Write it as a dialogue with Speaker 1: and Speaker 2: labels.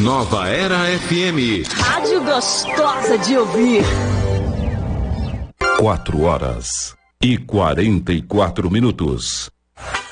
Speaker 1: Nova Era FM.
Speaker 2: Rádio gostosa de ouvir.
Speaker 3: 4 horas e 44 minutos.